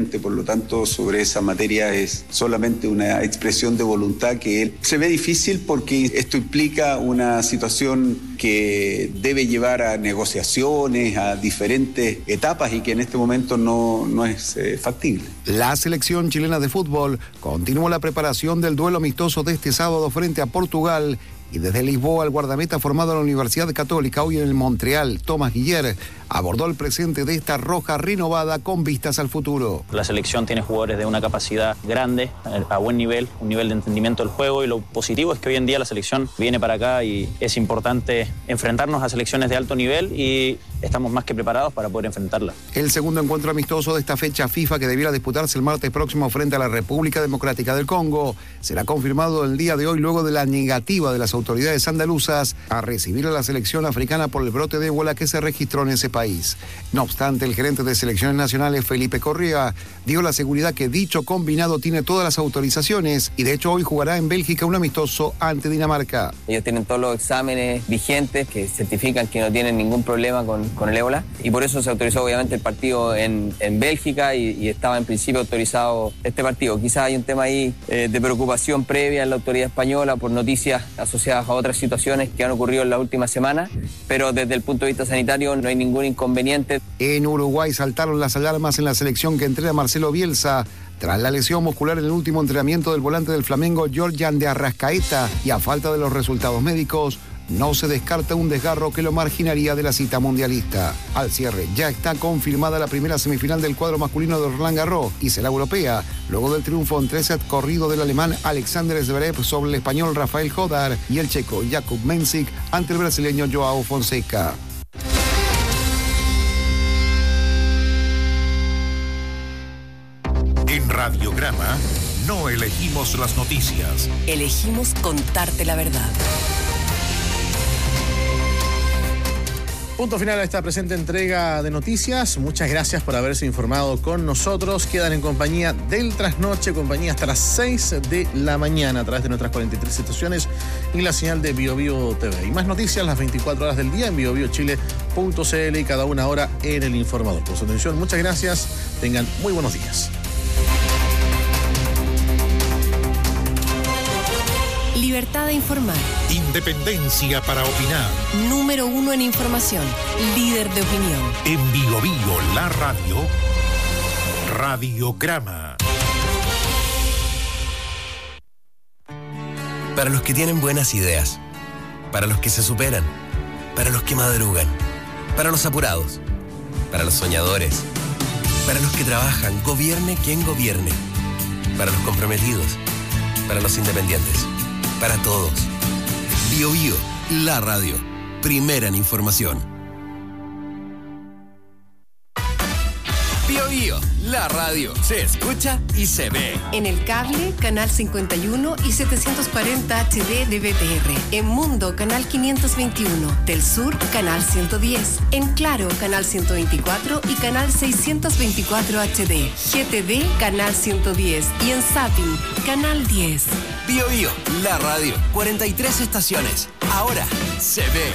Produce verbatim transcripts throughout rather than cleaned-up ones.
presidente, por lo tanto sobre esa materia es solamente una expresión de voluntad que él se ve difícil porque esto implica una situación que debe llevar a negociaciones, a diferentes etapas y que en este momento no, no es eh, factible. La selección chilena de fútbol continuó la preparación del duelo amistoso de este sábado frente a Portugal. Y desde Lisboa, el guardameta formado en la Universidad Católica, hoy en el Montreal, Tomás Guiller, abordó el presente de esta roja renovada con vistas al futuro. La selección tiene jugadores de una capacidad grande, a buen nivel, un nivel de entendimiento del juego, y lo positivo es que hoy en día la selección viene para acá y es importante enfrentarnos a selecciones de alto nivel y estamos más que preparados para poder enfrentarla. El segundo encuentro amistoso de esta fecha FIFA, que debiera disputarse el martes próximo frente a la República Democrática del Congo, será confirmado el día de hoy luego de la negativa de las autoridades andaluzas a recibir a la selección africana por el brote de ébola que se registró en ese país. No obstante, el gerente de selecciones nacionales, Felipe Correa, dio la seguridad que dicho combinado tiene todas las autorizaciones y de hecho hoy jugará en Bélgica un amistoso ante Dinamarca. Ellos tienen todos los exámenes vigentes que certifican que no tienen ningún problema con, con el ébola y por eso se autorizó obviamente el partido en, en Bélgica y, y estaba en principio autorizado este partido. Quizás hay un tema ahí eh, de preocupación previa en la autoridad española por noticias asociadas a otras situaciones que han ocurrido en la última semana, pero desde el punto de vista sanitario no hay ningún inconveniente. En Uruguay saltaron las alarmas en la selección que entrena Marcelo Bielsa tras la lesión muscular en el último entrenamiento del volante del Flamengo, Georgian de Arrascaeta, y a falta de los resultados médicos, no se descarta un desgarro que lo marginaría de la cita mundialista. Al cierre, ya está confirmada la primera semifinal del cuadro masculino de Roland Garros y será europea, luego del triunfo en tres sets corrido del alemán Alexander Zverev sobre el español Rafael Jodar y el checo Jakub Mensik ante el brasileño Joao Fonseca. En Radiograma no elegimos las noticias. Elegimos contarte la verdad. Punto final a esta presente entrega de noticias. Muchas gracias por haberse informado con nosotros. Quedan en compañía del Trasnoche, compañía hasta las seis de la mañana a través de nuestras cuarenta y tres estaciones y la señal de Bio Bio T V. Y más noticias las veinticuatro horas del día en bio bio chile punto c l y cada una hora en El Informador. Por su atención, muchas gracias. Tengan muy buenos días. Libertad de informar. Independencia para opinar. Número uno en información. Líder de opinión. En Bio Bio, la radio. Radiograma. Para los que tienen buenas ideas. Para los que se superan. Para los que madrugan. Para los apurados. Para los soñadores. Para los que trabajan, gobierne quien gobierne. Para los comprometidos. Para los independientes. Para todos. Bio Bio, la radio. Primera en información. Bio Bio, la radio. Se escucha y se ve. En el cable, canal cincuenta y uno y setecientos cuarenta H D de B T R. En Mundo, canal quinientos veintiuno. Del Sur, canal ciento diez. En Claro, canal ciento veinticuatro y canal seiscientos veinticuatro H D. G T V, canal ciento diez. Y en Zapping, canal diez. Bio Bio, la radio. cuarenta y tres estaciones. Ahora se ve.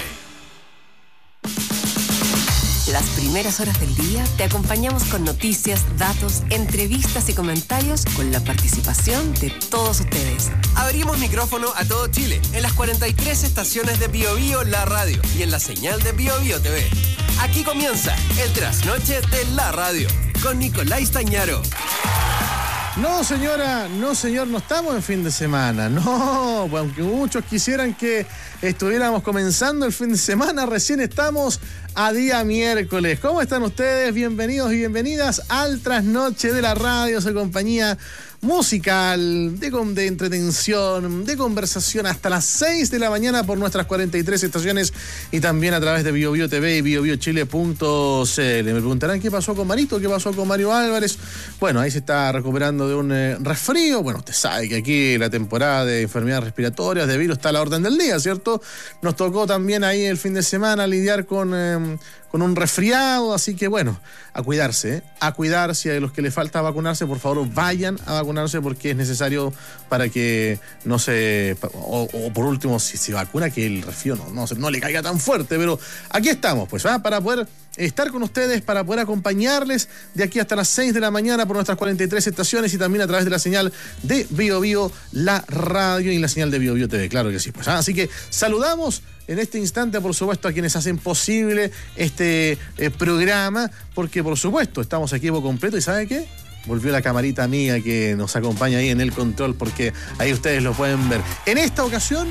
Las primeras horas del día te acompañamos con noticias, datos, entrevistas y comentarios con la participación de todos ustedes. Abrimos micrófono a todo Chile en las cuarenta y tres estaciones de Bio Bio, la radio y en la señal de Bio Bio T V. Aquí comienza el Trasnoche de la radio con Nicolás Tañaro. No, señora, no, señor, no estamos en fin de semana, no, pues aunque muchos quisieran que estuviéramos comenzando el fin de semana, recién estamos a día miércoles. ¿Cómo están ustedes? Bienvenidos y bienvenidas al Trasnoche de la radio, su compañía musical, de, de entretención, de conversación hasta las seis de la mañana por nuestras cuarenta y tres estaciones y también a través de Bio Bio T V y bio bio chile punto c l. Me preguntarán qué pasó con Marito, qué pasó con Mario Álvarez. Bueno, ahí se está recuperando de un eh, resfrío. Bueno, usted sabe que aquí la temporada de enfermedades respiratorias, de virus, está a la orden del día, ¿cierto? Nos tocó también ahí el fin de semana lidiar con, eh, con un resfriado, así que bueno, a cuidarse, ¿eh? a cuidarse. A los que les falta vacunarse, por favor, vayan a vacunarse porque es necesario para que no se... O, o por último, si se vacuna, que el resfriado no, no, no le caiga tan fuerte, pero aquí estamos, pues, ¿ah? para poder estar con ustedes, para poder acompañarles de aquí hasta las seis de la mañana por nuestras cuarenta y tres estaciones y también a través de la señal de Bio Bio, la radio, y la señal de Bio Bio T V, claro que sí. Pues, ¿ah? Así que saludamos en este instante, por supuesto, a quienes hacen posible este eh, programa, porque por supuesto estamos equipo completo y ¿sabe qué? Volvió la camarita amiga que nos acompaña ahí en el control, porque ahí ustedes lo pueden ver. En esta ocasión,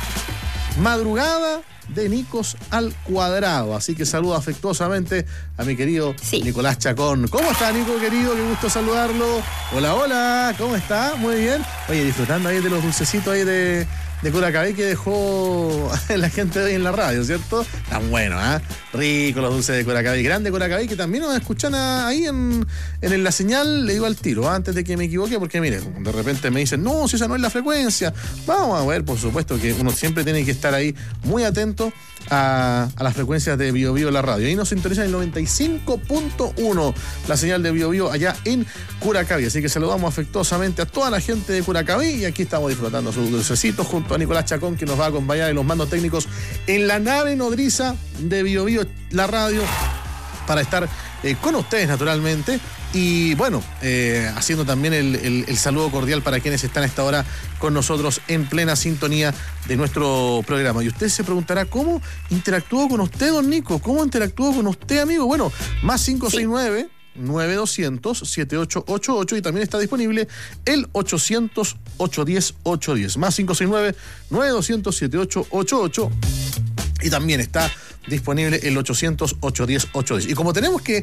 madrugada de Nicos al cuadrado, así que saludo afectuosamente a mi querido sí. Nicolás Chacón. ¿Cómo está, Nico, querido? Qué gusto saludarlo. Hola, hola, ¿cómo está? Muy bien. Oye, disfrutando ahí de los dulcecitos ahí de... de Curacaví que dejó la gente de hoy en la radio, ¿cierto? Tan bueno, ¿ah? ¿eh? Rico los dulces de Curacaví. Grande Curacaví, que también nos escuchan ahí en, en la señal. Le digo al tiro, antes de que me equivoque, porque mire, de repente me dicen, no, si esa no es la frecuencia. Vamos a ver, por supuesto que uno siempre tiene que estar ahí muy atento a, a las frecuencias de Bio Bio la radio. Ahí nos sintonizan el noventa y cinco punto uno, la señal de Bio Bio allá en Curacaví. Así que saludamos afectuosamente a toda la gente de Curacaví y aquí estamos disfrutando sus dulcecitos junto a Nicolás Chacón, que nos va a acompañar en los mandos técnicos en la nave nodriza de Bio Bio la radio para estar eh, con ustedes naturalmente y bueno, eh, haciendo también el, el, el saludo cordial para quienes están a esta hora con nosotros en plena sintonía de nuestro programa. Y usted se preguntará, ¿cómo interactúo con usted, don Nico? ¿Cómo interactúo con usted, amigo? Bueno, más cinco seis nueve nueve dos cero cero siete ocho ocho ocho y también está disponible el ochocientos ocho diez ocho diez, más cinco seis nueve nueve dos cero cero siete ocho ocho ocho y también está disponible el ochocientos ocho diez ocho diez. Y como tenemos que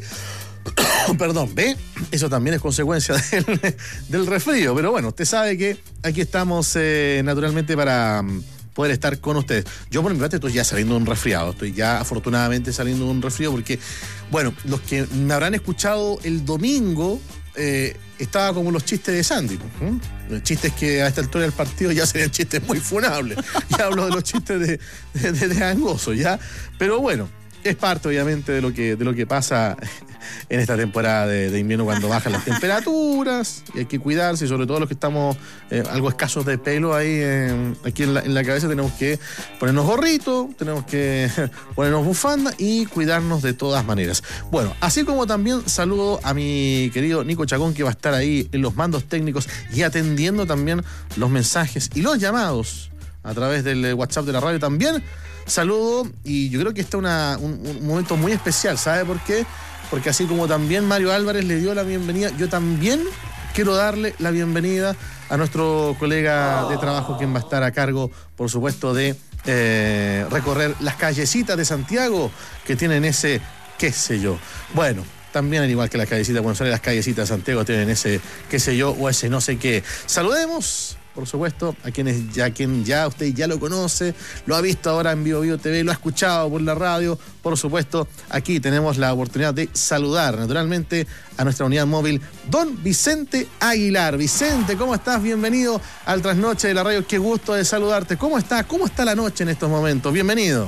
perdón, ¿ve? Eso también es consecuencia del, del resfrío, pero bueno, usted sabe que aquí estamos eh, naturalmente para poder estar con ustedes. Yo por mi parte estoy ya saliendo de un resfriado, estoy ya afortunadamente saliendo de un resfrío porque, bueno, los que me habrán escuchado el domingo, eh, estaba como los chistes de Sandy, ¿eh? Chistes que a esta altura del partido ya serían chistes muy funables. Ya hablo de los chistes de, de, de, de Angoso, ¿ya? Pero bueno, es parte obviamente de lo que, de lo que pasa en esta temporada de, de invierno cuando bajan las temperaturas y hay que cuidarse, y sobre todo los que estamos eh, algo escasos de pelo ahí eh, aquí en la, en la cabeza tenemos que ponernos gorrito, tenemos que ponernos bufanda y cuidarnos de todas maneras. Bueno, así como también saludo a mi querido Nico Chacón, que va a estar ahí en los mandos técnicos y atendiendo también los mensajes y los llamados a través del WhatsApp de la radio también. Saludo, y yo creo que está una, un, un momento muy especial, ¿sabe por qué? Porque así como también Mario Álvarez le dio la bienvenida, yo también quiero darle la bienvenida a nuestro colega de trabajo, quien va a estar a cargo, por supuesto, de eh, recorrer las callecitas de Santiago que tienen ese qué sé yo. Bueno, también al igual que las callecitas de Buenos Aires, las callecitas de Santiago tienen ese qué sé yo o ese no sé qué. Saludemos, por supuesto, a quienes ya, quien ya usted ya lo conoce, lo ha visto ahora en Bio Bio T V, lo ha escuchado por la radio. Por supuesto, aquí tenemos la oportunidad de saludar naturalmente a nuestra unidad móvil, don Vicente Aguilar. Vicente, ¿cómo estás? Bienvenido al Trasnoche de la radio. Qué gusto de saludarte. ¿Cómo está? ¿Cómo está la noche en estos momentos? Bienvenido.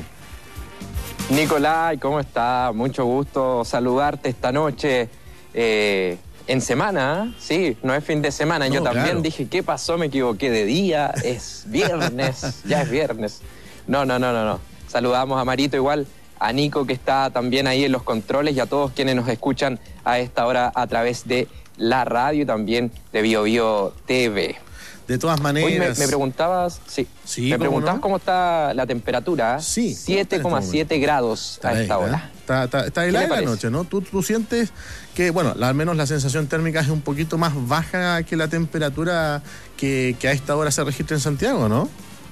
Nicolás, ¿cómo está? Mucho gusto saludarte esta noche. Eh... En semana, sí, no es fin de semana. No, yo también claro. Dije, ¿qué pasó? Me equivoqué de día, es viernes, ya es viernes. No, no, no, no, no. Saludamos a Marito igual, a Nico que está también ahí en los controles y a todos quienes nos escuchan a esta hora a través de la radio y también de Bio Bio T V. De todas maneras. Hoy me, me preguntabas, sí, sí me preguntabas no? cómo está la temperatura. Sí. siete coma siete grados está a esta ahí, hora. ¿eh? Está, está, está helada la noche, ¿no? ¿Tú, tú sientes que, bueno, al menos la sensación térmica es un poquito más baja que la temperatura que, que a esta hora se registra en Santiago, ¿no?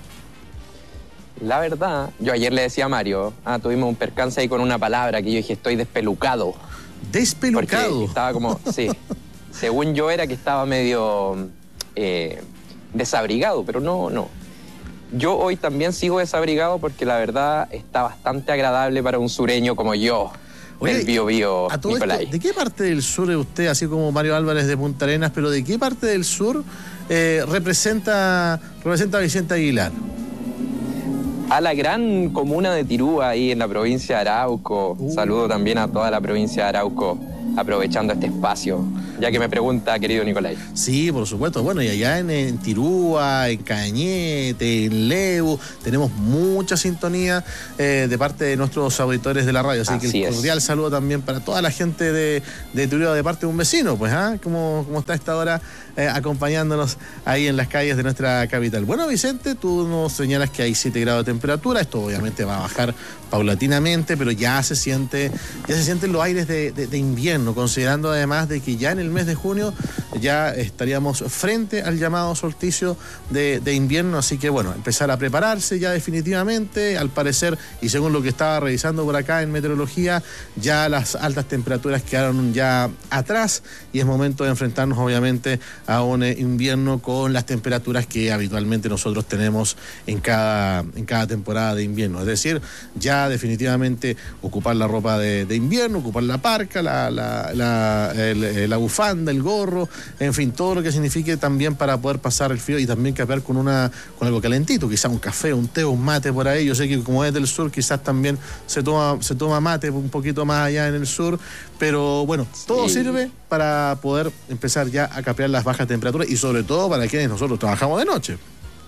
La verdad, yo ayer le decía a Mario, ah, tuvimos un percance ahí con una palabra que yo dije, estoy despelucado. ¿Despelucado? Porque estaba como, sí, según yo era que estaba medio eh, desabrigado, pero no, no. Yo hoy también sigo desabrigado porque la verdad está bastante agradable para un sureño como yo. Oye, del Bio Bio, a todo Nicolai. Esto, ¿de qué parte del sur es usted, así como Mario Álvarez de Punta Arenas, pero de qué parte del sur eh, representa, representa a Vicente Aguilar? a la gran comuna de Tirúa, ahí en la provincia de Arauco. Uh. Saludo también a toda la provincia de Arauco, aprovechando este espacio, ya que me pregunta, querido Nicolai. Sí, por supuesto. Bueno, y allá en, en Tirúa, en Cañete, en Leu, tenemos mucha sintonía eh, de parte de nuestros auditores de la radio. Así, Así que el cordial es. saludo también para toda la gente de, de Tirúa de parte de un vecino, pues, ¿ah? ¿eh? Como, como está a esta hora eh, acompañándonos ahí en las calles de nuestra capital. Bueno, Vicente, tú nos señalas que hay siete grados de temperatura. Esto obviamente va a bajar paulatinamente, pero ya se siente, ya se sienten los aires de, de, de invierno, considerando además de que ya en el mes de junio ya estaríamos frente al llamado solsticio de, de invierno, así que bueno, empezar a prepararse ya definitivamente. Al parecer, y según lo que estaba revisando por acá en meteorología, ya las altas temperaturas quedaron ya atrás y es momento de enfrentarnos obviamente a un invierno con las temperaturas que habitualmente nosotros tenemos en cada, en cada temporada de invierno, es decir, ya definitivamente ocupar la ropa de, de invierno, ocupar la parca, la, la, la, el, la bufanda, el gorro, en fin, todo lo que signifique también para poder pasar el frío y también capear con una con algo calentito, quizás un café, un té, un mate por ahí. Yo sé que como es del sur, quizás también se toma, se toma mate un poquito más allá en el sur, pero bueno, todo sí. sirve para poder empezar ya a capear las bajas temperaturas y sobre todo para quienes nosotros trabajamos de noche.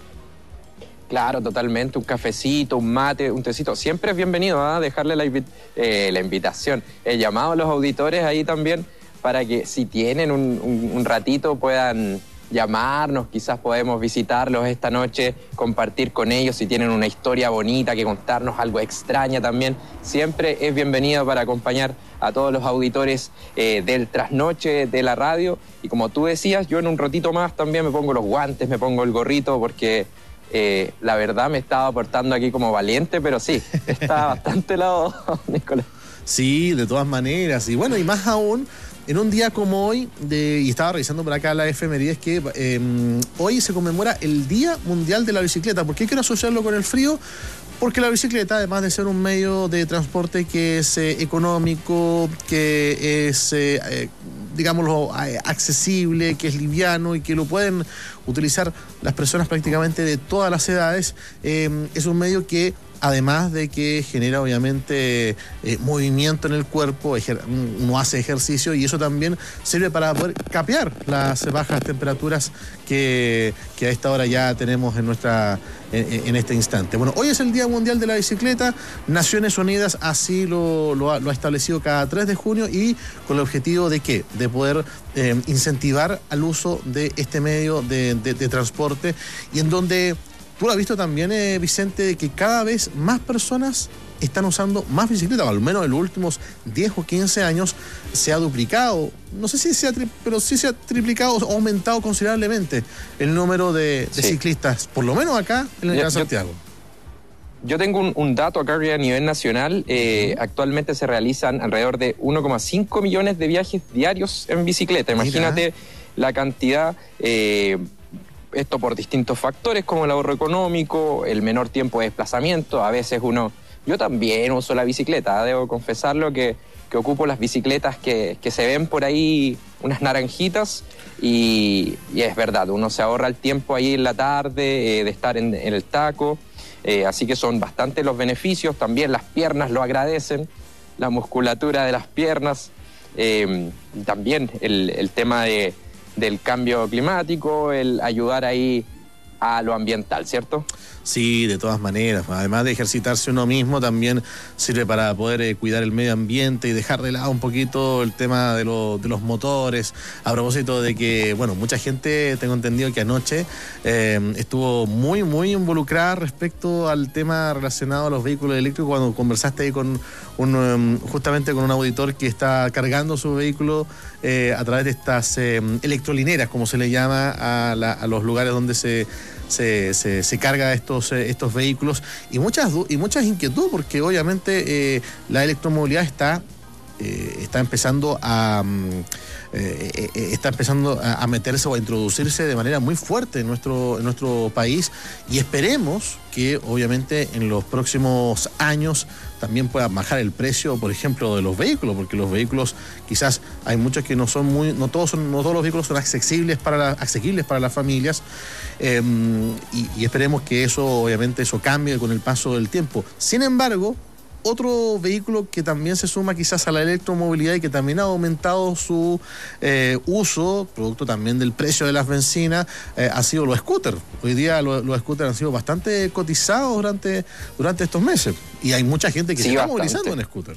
Claro, totalmente, un cafecito, un mate, un tecito, siempre es bienvenido a ¿eh? dejarle la, invi eh, la invitación, el llamado a los auditores ahí también, para que si tienen un, un, un ratito puedan llamarnos, quizás podemos visitarlos esta noche, compartir con ellos, si tienen una historia bonita que contarnos, algo extraña también, siempre es bienvenido para acompañar a todos los auditores eh, del trasnoche de la radio. Y como tú decías, yo en un ratito más también me pongo los guantes, me pongo el gorrito, porque Eh, la verdad me estaba portando aquí como valiente, pero sí, está bastante helado, Nicolás. Sí, de todas maneras. Y bueno, y más aún, en un día como hoy, de, y estaba revisando por acá la efemérides, que eh, hoy se conmemora el Día Mundial de la Bicicleta. ¿Por qué quiero asociarlo con el frío? Porque la bicicleta, además de ser un medio de transporte que es eh, económico, que es, eh, eh, digámoslo, eh, accesible, que es liviano y que lo pueden utilizar las personas prácticamente de todas las edades, eh, es un medio que, además de que genera obviamente eh, movimiento en el cuerpo, uno hace ejercicio y eso también sirve para poder capear las bajas temperaturas que, que a esta hora ya tenemos en nuestra en, en este instante. Bueno, hoy es el Día Mundial de la Bicicleta. Naciones Unidas así lo, lo, ha, lo ha establecido cada tres de junio y con el objetivo de ¿qué? De poder eh, incentivar al uso de este medio de, de, de transporte, y en donde tú lo has visto también, eh, Vicente, de que cada vez más personas están usando más bicicletas, o al menos en los últimos diez o quince años se ha duplicado, no sé si se ha, pero sí se ha triplicado o aumentado considerablemente el número de, de sí. ciclistas, por lo menos acá en el Gran Santiago. Yo tengo un, un dato acá a nivel nacional. Eh, uh-huh. Actualmente se realizan alrededor de uno coma cinco millones de viajes diarios en bicicleta. Imagínate Mira. la cantidad... Eh, Esto por distintos factores como el ahorro económico, el menor tiempo de desplazamiento. A veces uno... Yo también uso la bicicleta, debo confesarlo que, que ocupo las bicicletas que, que se ven por ahí, unas naranjitas, y, y es verdad, uno se ahorra el tiempo ahí en la tarde eh, de estar en, en el taco, eh, así que son bastante los beneficios. También las piernas lo agradecen, la musculatura de las piernas, eh, también el, el tema de... del cambio climático, el ayudar ahí a lo ambiental, ¿cierto? Sí, de todas maneras. Además de ejercitarse uno mismo, también sirve para poder eh, cuidar el medio ambiente y dejar de lado un poquito el tema de, lo, de los motores. A propósito de que, bueno, mucha gente, tengo entendido que anoche eh, estuvo muy, muy involucrada respecto al tema relacionado a los vehículos eléctricos, cuando conversaste ahí con un, um, justamente con un auditor que está cargando su vehículo eh, a través de estas eh, electrolineras, como se le llama a, la, a los lugares donde se... Se, se, se carga estos, eh, estos vehículos y muchas, y muchas inquietudes, porque obviamente eh, la electromovilidad está eh, está empezando a... Um, Eh, eh, está empezando a, a meterse o a introducirse de manera muy fuerte en nuestro, en nuestro país, y esperemos que obviamente en los próximos años también pueda bajar el precio, por ejemplo, de los vehículos, porque los vehículos quizás hay muchos que no son muy, no todos son, no todos los vehículos son accesibles para la, accesibles para las familias, eh, y, y esperemos que eso obviamente eso cambie con el paso del tiempo. Sin embargo, otro vehículo que también se suma quizás a la electromovilidad y que también ha aumentado su eh, uso, producto también del precio de las bencinas, eh, ha sido los scooters. Hoy día los, los scooters han sido bastante cotizados durante, durante estos meses, y hay mucha gente que sí, se está bastante movilizando en scooter.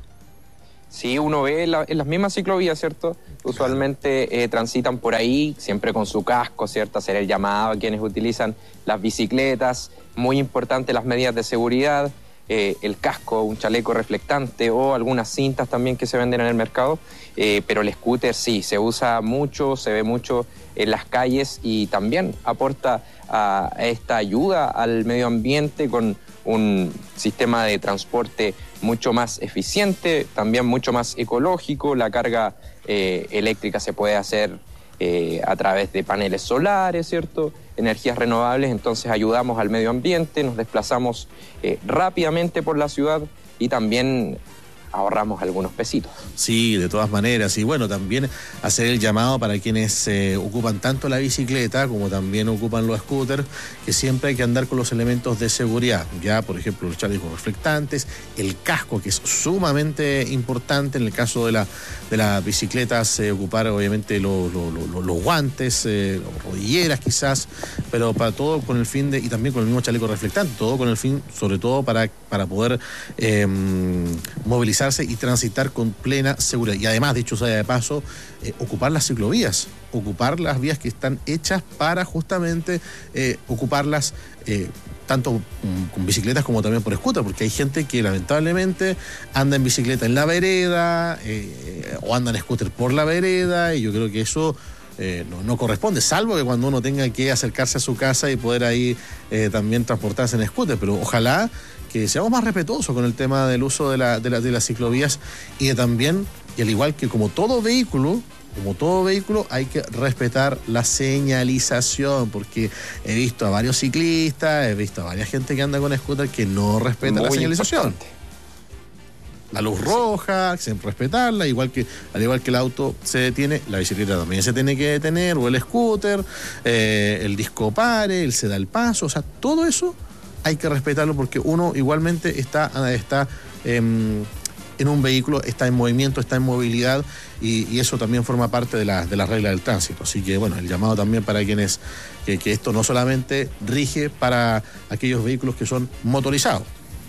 Sí, uno ve la, en las mismas ciclovías, ¿cierto? Usualmente eh, transitan por ahí, siempre con su casco, ¿cierto? Hacer el llamado a quienes utilizan las bicicletas. Muy importante las medidas de seguridad. Eh, el casco, un chaleco reflectante o algunas cintas también que se venden en el mercado, eh, pero el scooter sí, se usa mucho, se ve mucho en las calles y también aporta a esta ayuda al medio ambiente con un sistema de transporte mucho más eficiente, también mucho más ecológico. La carga eh, eléctrica se puede hacer eh, a través de paneles solares, ¿cierto? Energías renovables, entonces ayudamos al medio ambiente, nos desplazamos eh, rápidamente por la ciudad y también ahorramos algunos pesitos. Sí, de todas maneras. Y bueno, también hacer el llamado para quienes eh, ocupan tanto la bicicleta como también ocupan los scooters, que siempre hay que andar con los elementos de seguridad. Ya, por ejemplo, los chalecos reflectantes, el casco, que es sumamente importante. En el caso de, la, de las bicicletas, eh, ocupar obviamente lo, lo, lo, los guantes, eh, rodilleras quizás, pero para todo con el fin de, y también con el mismo chaleco reflectante, todo con el fin, sobre todo para, para poder eh, movilizar y transitar con plena seguridad. Y además, dicho sea de paso, eh, ocupar las ciclovías, ocupar las vías que están hechas para justamente eh, ocuparlas eh, tanto um, con bicicletas como también por scooter, porque hay gente que lamentablemente anda en bicicleta en la vereda eh, o anda en scooter por la vereda, y yo creo que eso Eh, no, no corresponde, salvo que cuando uno tenga que acercarse a su casa y poder ahí eh, también transportarse en scooter, pero ojalá que seamos más respetuosos con el tema del uso de, la, de, la, de las ciclovías, y de también, y al igual que como todo vehículo, como todo vehículo hay que respetar la señalización, porque he visto a varios ciclistas, he visto a varias gente que anda con scooter que no respeta la señalización. Importante. La luz roja, sin respetarla, igual que, al igual que el auto se detiene, la bicicleta también se tiene que detener, o el scooter, eh, el disco pare, él se da el paso, o sea, todo eso hay que respetarlo, porque uno igualmente está, está eh, en un vehículo, está en movimiento, está en movilidad, y, y eso también forma parte de la, de las reglas del tránsito. Así que bueno, el llamado también para quienes, que, que esto no solamente rige para aquellos vehículos que son motorizados.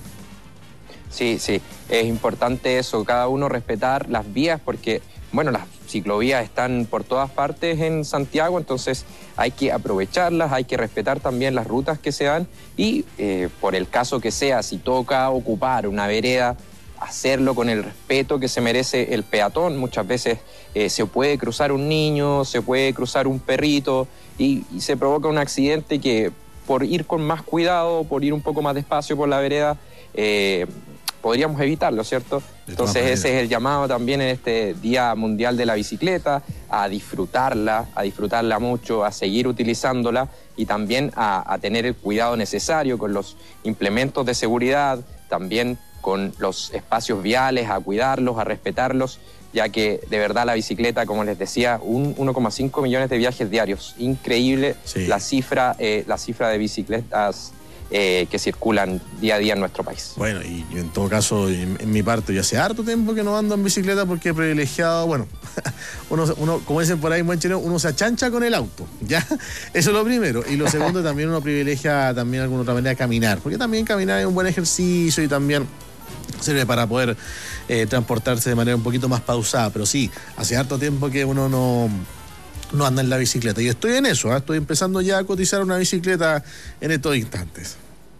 Sí, sí, es importante eso, cada uno respetar las vías, porque, bueno, las ciclovías están por todas partes en Santiago, entonces hay que aprovecharlas, hay que respetar también las rutas que se dan, y eh, por el caso que sea, si toca ocupar una vereda, hacerlo con el respeto que se merece el peatón. Muchas veces eh, se puede cruzar un niño, se puede cruzar un perrito, y, y se provoca un accidente que, por ir con más cuidado, por ir un poco más despacio por la vereda, eh, podríamos evitarlo, ¿cierto? Entonces ese es el llamado también en este Día Mundial de la Bicicleta, a disfrutarla, a disfrutarla mucho, a seguir utilizándola, y también a, a tener el cuidado necesario con los implementos de seguridad, también con los espacios viales, a cuidarlos, a respetarlos, ya que de verdad la bicicleta, como les decía, un uno coma cinco millones de viajes diarios. Increíble. Sí. la cifra, eh, la cifra de bicicletas Eh, que circulan día a día en nuestro país. Bueno, y en todo caso, en, en mi parte, yo hace harto tiempo que no ando en bicicleta, porque he privilegiado, bueno, uno, uno, como dicen por ahí en buen chileno, uno se achancha con el auto, ¿ya? Eso es lo primero. Y lo segundo, también uno privilegia también de alguna otra manera caminar, porque también caminar es un buen ejercicio y también sirve para poder eh, transportarse de manera un poquito más pausada. Pero sí, hace harto tiempo que uno no... no anda en la bicicleta, y estoy en eso, ¿eh? Estoy empezando ya a cotizar una bicicleta en estos instantes.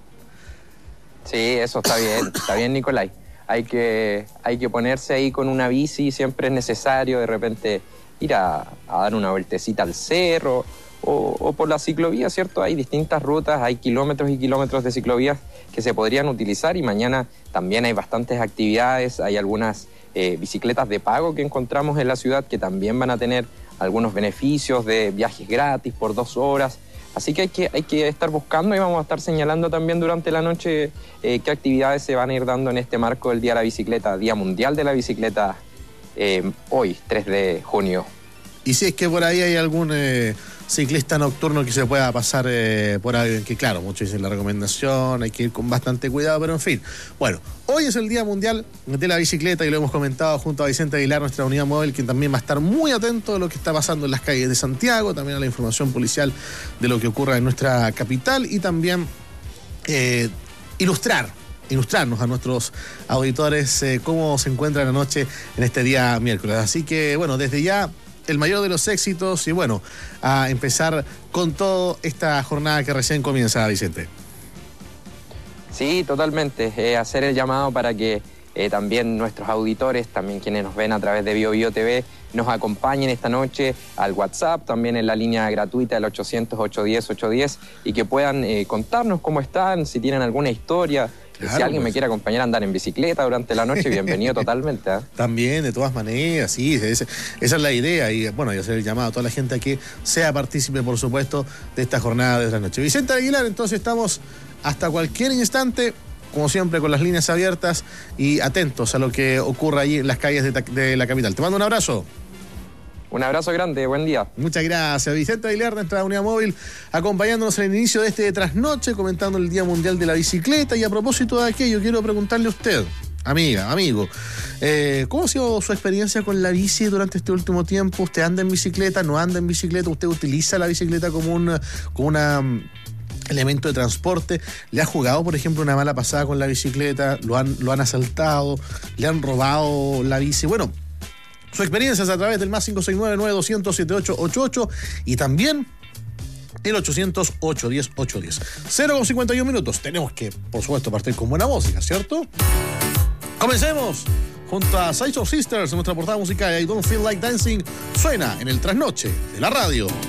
Sí, eso está bien, está bien, Nicolai. Hay que, hay que ponerse ahí con una bici, siempre es necesario de repente ir a, a dar una vueltecita al cerro o, o por la ciclovía, ¿cierto? Hay distintas rutas, hay kilómetros y kilómetros de ciclovías que se podrían utilizar, y mañana también hay bastantes actividades, hay algunas eh, bicicletas de pago que encontramos en la ciudad, que también van a tener algunos beneficios de viajes gratis por dos horas. Así que hay que, hay que estar buscando y vamos a estar señalando también durante la noche eh, qué actividades se van a ir dando en este marco del Día de la Bicicleta, Día Mundial de la Bicicleta, eh, hoy, tres de junio. Y si es que por ahí hay algún eh, ciclista nocturno que se pueda pasar eh, por ahí, que claro, muchos dicen la recomendación, hay que ir con bastante cuidado, pero en fin. Bueno, hoy es el Día Mundial de la Bicicleta y lo hemos comentado junto a Vicente Aguilar, nuestra unidad móvil, quien también va a estar muy atento a lo que está pasando en las calles de Santiago, también a la información policial de lo que ocurra en nuestra capital y también eh, ilustrar ilustrarnos a nuestros auditores eh, cómo se encuentra la noche en este día miércoles. Así que, bueno, desde ya, el mayor de los éxitos y, bueno, a empezar con toda esta jornada que recién comienza, Vicente. Sí, totalmente. Eh, hacer el llamado para que eh, también nuestros auditores, también quienes nos ven a través de Bio Bio T V, nos acompañen esta noche al WhatsApp, también en la línea gratuita del ochocientos, ochocientos diez, ochocientos diez, y que puedan eh, contarnos cómo están, si tienen alguna historia. Claro, si alguien pues. me quiere acompañar a andar en bicicleta durante la noche, bienvenido totalmente. ¿eh? También, de todas maneras, sí, esa, esa es la idea. Y bueno, y hacer el llamado a toda la gente a que sea partícipe, por supuesto, de esta jornada de la noche. Vicente Aguilar, entonces estamos hasta cualquier instante, como siempre, con las líneas abiertas y atentos a lo que ocurra allí en las calles de, de la capital. Te mando un abrazo. Un abrazo grande, buen día. Muchas gracias. Vicente Aguilar, nuestra unidad móvil, acompañándonos en el inicio de este trasnoche, comentando el Día Mundial de la Bicicleta. Y a propósito de aquello, quiero preguntarle a usted, amiga, amigo, eh, ¿cómo ha sido su experiencia con la bici durante este último tiempo? ¿Usted anda en bicicleta, no anda en bicicleta? ¿Usted utiliza la bicicleta como una... Como una elemento de transporte? ¿Le ha jugado, por ejemplo, una mala pasada con la bicicleta? ¿Lo han, lo han asaltado? ¿Le han robado la bici? Bueno, su experiencia es a través del más cinco seis nueve, nueve dos cero cero, siete ocho ocho ocho y también el ochocientos, ochocientos diez, ochocientos diez. cero con cincuenta y un minutos. Tenemos que, por supuesto, partir con buena música, ¿cierto? Comencemos junto a Size of Sisters en nuestra portada musical. I Don't Feel Like Dancing suena en el trasnoche de la radio.